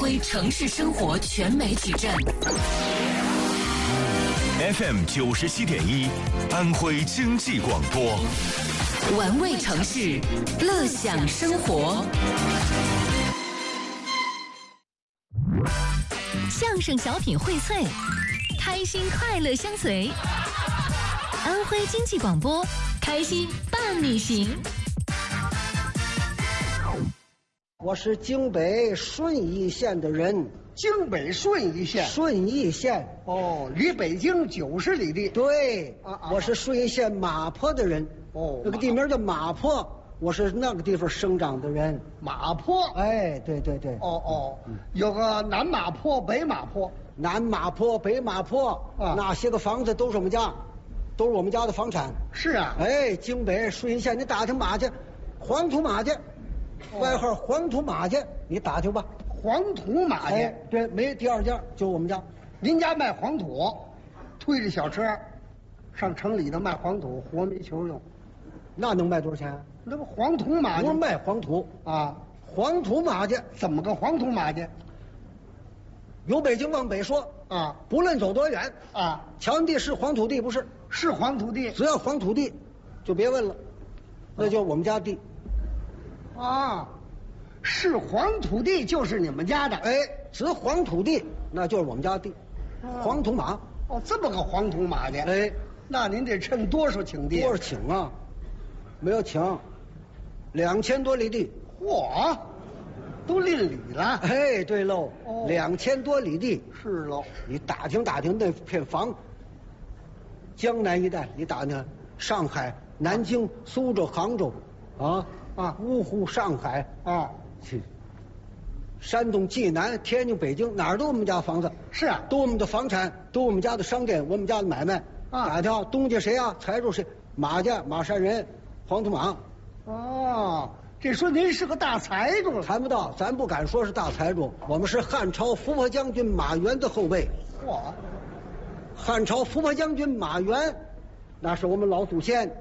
徽城市生活全媒体站 FM 97.1，安徽经济广播， 玩味城市，乐享生活。相声小品荟萃，开心快乐相随。安徽经济广播，开心伴你行。 我是京北顺义县的人。 京北顺义县。 顺义县哦，离北京90里地。 对，我是顺义县马坡的人。 哦， 那个地名叫马坡，我是那个地方生长的人。 马坡。 哎，对对对。 哦，有个南马坡、北马坡。 南马坡、北马坡那些个房子都是我们家，都是我们家的房产。 是啊。 哎，京北顺义县，你打听马去，黄土马去，外号黄土马去，你打听吧。 黄土马去。 哎，对，没第二家，就我们家。 您家卖黄土，推着小车上城里头卖黄土，活煤球用。 那能卖多少钱？ 那不黄土马去？ 不是卖黄土啊， 黄土马去。 怎么个黄土马去？ 由北京往北说啊， 不论走多远啊， 强地是黄土地不是？ 是黄土地。 只要黄土地，就别问了，那就我们家地。 啊，是黄土地就是你们家的。 哎，只黄土地那就是我们家地。黄土马。 哦，这么个黄土马去。 哎， 那您得趁多少请地？ 多少请啊？没有请，2000多里地。 嚯，都吝里了。 哎，对喽，2000多里地。 是喽。 你打听打听那片房，江南一带，你打听上海、南京、苏州、杭州，芜湖、上海啊， 去山东、济南、天津、北京，哪儿都我们家房子。 是啊， 都我们的房产，都我们家的商店，我们家的买卖。打听东家谁啊？财主谁？马家马山人，黄土马。 哦，这说您是个大财主。 谈不到，咱不敢说是大财主，我们是汉朝伏波将军马援的后辈。 嚯， 汉朝伏波将军马援，那是我们老祖先。